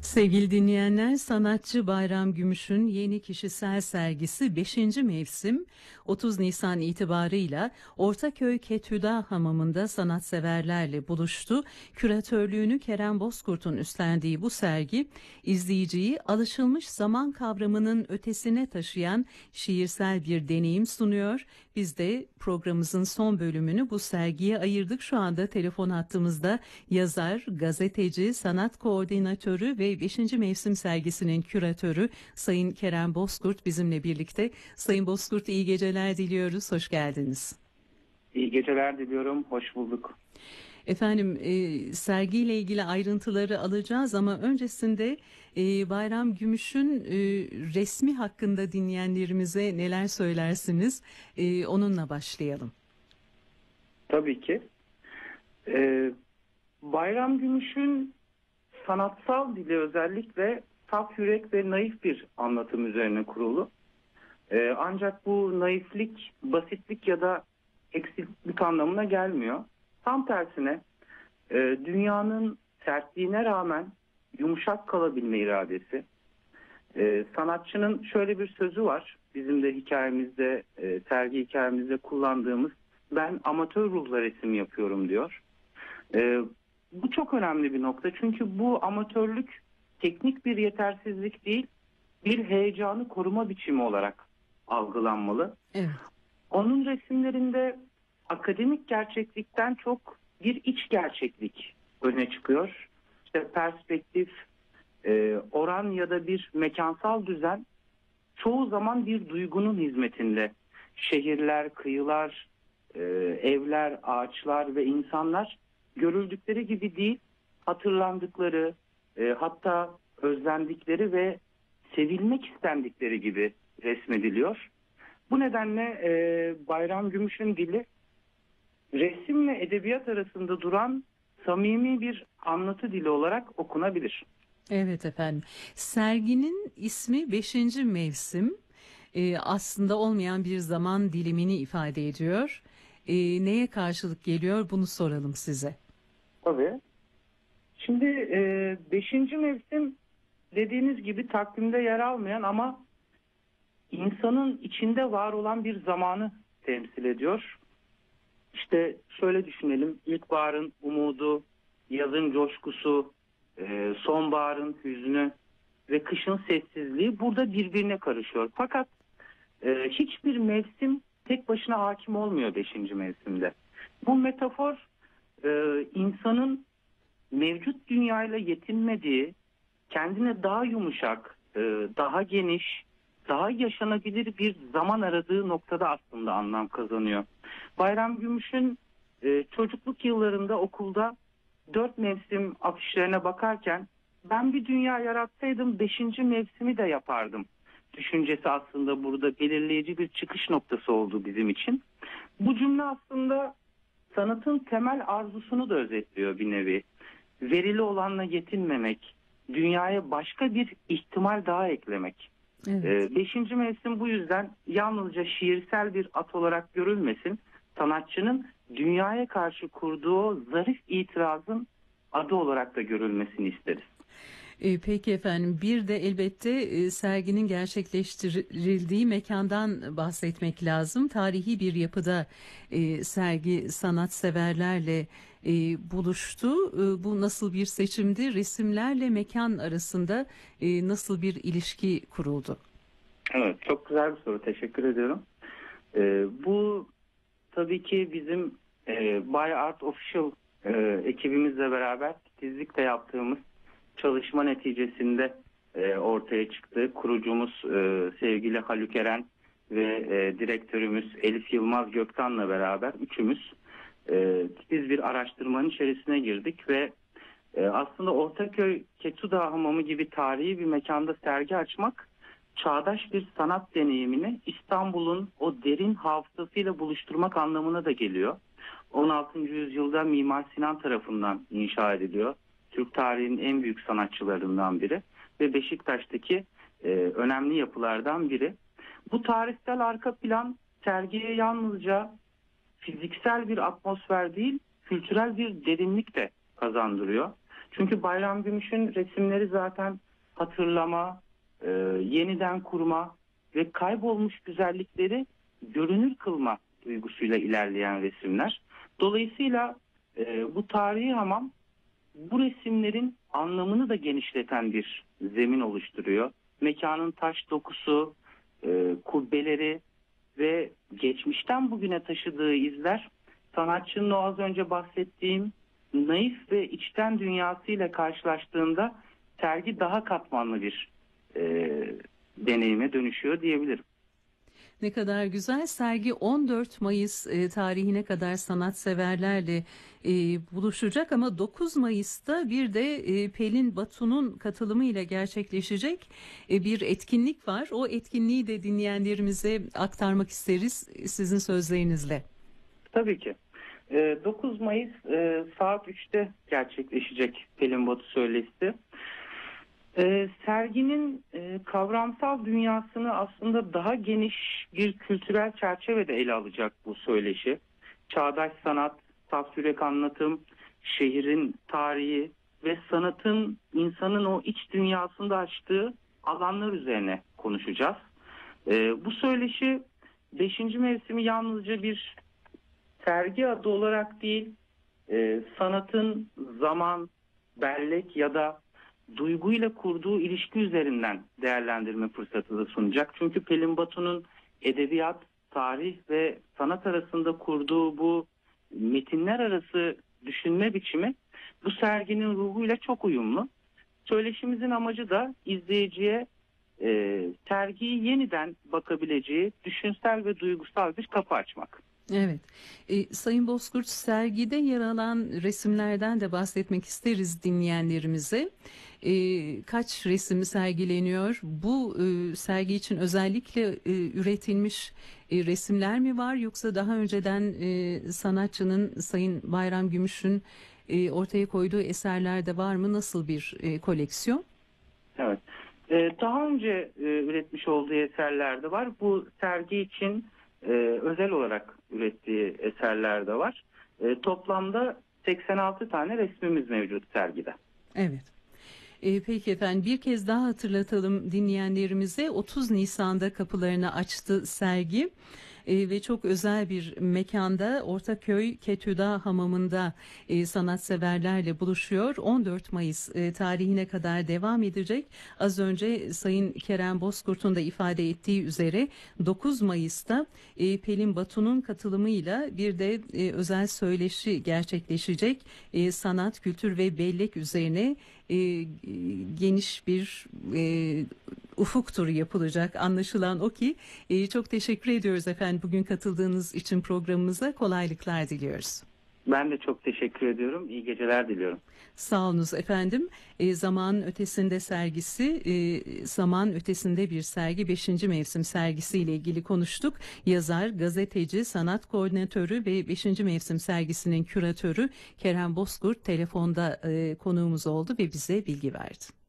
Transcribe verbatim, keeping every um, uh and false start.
Sevgili dinleyenler, sanatçı Bayram Gümüş'ün yeni kişisel sergisi beşinci mevsim otuz Nisan itibarıyla Ortaköy Kethüda Hamamı'nda sanatseverlerle buluştu. Küratörlüğünü Kerem Bozkurt'un üstlendiği bu sergi, izleyiciyi alışılmış zaman kavramının ötesine taşıyan şiirsel bir deneyim sunuyor. Biz de programımızın son bölümünü bu sergiye ayırdık. Şu anda telefon hattımızda yazar, gazeteci, sanat koordinatörü ve beşinci mevsim sergisinin küratörü Sayın Kerem Bozkurt bizimle birlikte. Sayın Bozkurt, iyi geceler diliyoruz. Hoş geldiniz. İyi geceler diliyorum. Hoş bulduk. Efendim, e, sergiyle ilgili ayrıntıları alacağız ama öncesinde e, Bayram Gümüş'ün e, resmi hakkında dinleyenlerimize neler söylersiniz? E, onunla başlayalım. Tabii ki. Ee, Bayram Gümüş'ün sanatsal dili özellikle saf yürek ve naif bir anlatım üzerine kurulu. Ee, ancak bu naiflik, basitlik ya da eksiklik anlamına gelmiyor. Tam tersine e, dünyanın sertliğine rağmen yumuşak kalabilme iradesi. E, sanatçının şöyle bir sözü var. Bizim de hikayemizde, e, sergi hikayemizde kullandığımız, ben amatör ruhla resim yapıyorum diyor. E, bu çok önemli bir nokta. Çünkü bu amatörlük teknik bir yetersizlik değil, bir heyecanı koruma biçimi olarak algılanmalı. Evet. Onun resimlerinde akademik gerçeklikten çok bir iç gerçeklik öne çıkıyor. İşte perspektif, e, oran ya da bir mekansal düzen çoğu zaman bir duygunun hizmetinde. Şehirler, kıyılar, e, evler, ağaçlar ve insanlar görüldükleri gibi değil, hatırlandıkları, e, hatta özlendikleri ve sevilmek istendikleri gibi resmediliyor. Bu nedenle e, Bayram Gümüş'ün dili resimle edebiyat arasında duran samimi bir anlatı dili olarak okunabilir. Evet efendim. Serginin ismi beşinci mevsim. Ee, aslında olmayan bir zaman dilimini ifade ediyor. Ee, neye karşılık geliyor bunu soralım size. Tabii. Şimdi e, beşinci mevsim dediğiniz gibi takvimde yer almayan ama insanın içinde var olan bir zamanı temsil ediyor. İşte şöyle düşünelim, ilkbaharın umudu, yazın coşkusu, e, sonbaharın hüznü ve kışın sessizliği burada birbirine karışıyor. Fakat e, hiçbir mevsim tek başına hakim olmuyor beşinci mevsimde. Bu metafor e, insanın mevcut dünyayla yetinmediği, kendine daha yumuşak, e, daha geniş, daha yaşanabilir bir zaman aradığı noktada aslında anlam kazanıyor. Bayram Gümüş'ün e, çocukluk yıllarında okulda dört mevsim afişlerine bakarken ben bir dünya yaratsaydım beşinci mevsimi de yapardım düşüncesi aslında burada belirleyici bir çıkış noktası oldu bizim için. Bu cümle aslında sanatın temel arzusunu da özetliyor bir nevi. Verili olanla yetinmemek, dünyaya başka bir ihtimal daha eklemek. Evet. Ee, beşinci mevsim bu yüzden yalnızca şiirsel bir at olarak görülmesin, sanatçının dünyaya karşı kurduğu zarif itirazın adı olarak da görülmesini isteriz. E, Peki efendim, bir de elbette e, serginin gerçekleştirildiği mekandan bahsetmek lazım. Tarihi bir yapıda e, sergi sanatseverlerle e, buluştu. E, bu nasıl bir seçimdi? Resimlerle mekan arasında e, nasıl bir ilişki kuruldu? Evet, çok güzel bir soru. Teşekkür ediyorum. Ee, bu tabii ki bizim e, By Art Official e, ekibimizle beraber titizlikle yaptığımız çalışma neticesinde e, ortaya çıktı. Kurucumuz e, sevgili Haluk Eren ve e, direktörümüz Elif Yılmaz Göktan'la beraber üçümüz e, titiz bir araştırmanın içerisine girdik ve e, aslında Ortaköy Kethüda Hamamı gibi tarihi bir mekanda sergi açmak, çağdaş bir sanat deneyimini İstanbul'un o derin hafızasıyla buluşturmak anlamına da geliyor. on altıncı yüzyılda Mimar Sinan tarafından inşa ediliyor. Türk tarihinin en büyük sanatçılarından biri ve Beşiktaş'taki e, önemli yapılardan biri. Bu tarihsel arka plan sergiye yalnızca fiziksel bir atmosfer değil, kültürel bir derinlik de kazandırıyor. Çünkü Bayram Gümüş'ün resimleri zaten hatırlama, e, yeniden kurma ve kaybolmuş güzellikleri görünür kılma duygusuyla ilerleyen resimler. Dolayısıyla e, bu tarihi hamam bu resimlerin anlamını da genişleten bir zemin oluşturuyor. Mekanın taş dokusu, e, kubbeleri ve geçmişten bugüne taşıdığı izler sanatçının o az önce bahsettiğim naif ve içten dünyasıyla karşılaştığında sergi daha katmanlı bir e, deneyime dönüşüyor diyebilirim. Ne kadar güzel. Sergi on dört Mayıs e, tarihine kadar sanatseverlerle e, buluşacak ama dokuz Mayıs'ta bir de e, Pelin Batu'nun katılımıyla gerçekleşecek e, bir etkinlik var. O etkinliği de dinleyenlerimize aktarmak isteriz sizin sözlerinizle. Tabii ki. E, dokuz Mayıs e, saat üçte gerçekleşecek Pelin Batu Söylesi. Ee, serginin e, kavramsal dünyasını aslında daha geniş bir kültürel çerçevede ele alacak bu söyleşi. Çağdaş sanat, saf yürek anlatım, şehrin tarihi ve sanatın insanın o iç dünyasında açtığı alanlar üzerine konuşacağız. Ee, bu söyleşi beşinci mevsimi yalnızca bir sergi adı olarak değil, e, sanatın zaman, bellek ya da duyguyla kurduğu ilişki üzerinden değerlendirme fırsatı da sunacak. Çünkü Pelin Batu'nun edebiyat, tarih ve sanat arasında kurduğu bu metinler arası düşünme biçimi bu serginin ruhuyla çok uyumlu. Söyleşimizin amacı da izleyiciye e, sergiyi yeniden bakabileceği düşünsel ve duygusal bir kapı açmak. Evet. E, Sayın Bozkurt, sergide yer alan resimlerden de bahsetmek isteriz dinleyenlerimize. E, kaç resim sergileniyor? Bu e, sergi için özellikle e, üretilmiş e, resimler mi var yoksa daha önceden e, sanatçının Sayın Bayram Gümüş'ün e, ortaya koyduğu eserler de var mı? Nasıl bir e, koleksiyon? Evet. E, daha önce e, üretmiş olduğu eserler de var. Bu sergi için e, özel olarak ürettiği eserler de var. E, toplamda seksen altı tane resmimiz mevcut sergide. Evet. E, peki efendim, bir kez daha hatırlatalım dinleyenlerimize. otuz Nisan'da kapılarını açtı sergi. E, ve çok özel bir mekanda Ortaköy Ketüda Hamamı'nda e, sanatseverlerle buluşuyor. on dört Mayıs e, tarihine kadar devam edecek. Az önce Sayın Kerem Bozkurt'un da ifade ettiği üzere dokuz Mayıs'ta e, Pelin Batu'nun katılımıyla bir de e, özel söyleşi gerçekleşecek. E, sanat, kültür ve bellek üzerine e, geniş bir e, ufuk turu yapılacak. Anlaşılan o ki e, çok teşekkür ediyoruz efendim bugün katıldığınız için programımıza. Kolaylıklar diliyoruz. Ben de çok teşekkür ediyorum. İyi geceler diliyorum. Sağ olunuz efendim. E, Zaman Ötesinde sergisi, e, Zaman Ötesinde bir sergi beşinci mevsim sergisiyle ilgili konuştuk. Yazar, gazeteci, sanat koordinatörü ve beşinci mevsim sergisinin küratörü Kerem Bozkurt telefonda e, konuğumuz oldu ve bize bilgi verdi.